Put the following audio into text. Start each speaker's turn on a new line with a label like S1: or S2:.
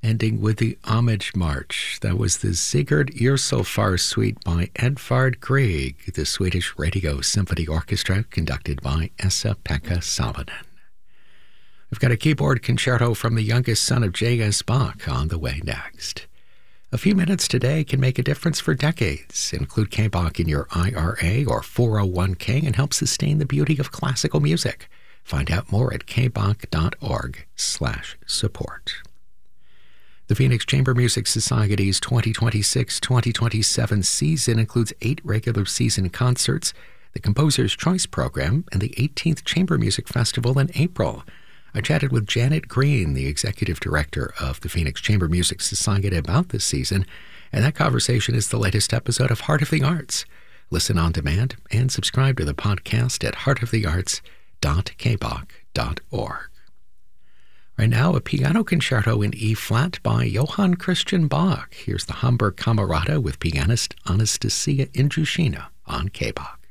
S1: Ending with the Homage March. That was the Sigurd Yrsolfar Suite by Edvard Grieg, the Swedish Radio Symphony Orchestra, conducted by Esa-Pekka Salonen. We've got a keyboard concerto from the youngest son of J.S. Bach on the way next. A few minutes today can make a difference for decades. Include K-Bach in your IRA or 401k and help sustain the beauty of classical music. Find out more at kbach.org/support. The Phoenix Chamber Music Society's 2026-2027 season includes 8 regular season concerts, the Composer's Choice Program, and the 18th Chamber Music Festival in April. I chatted with Janet Green, the executive director of the Phoenix Chamber Music Society, about this season, and that conversation is the latest episode of Heart of the Arts. Listen on demand and subscribe to the podcast at heartofthearts.kbach.org. Right now, a piano concerto in E-flat by Johann Christian Bach. Here's the Hamburg Camerata with pianist Anastasia Indrushina on K-Bach.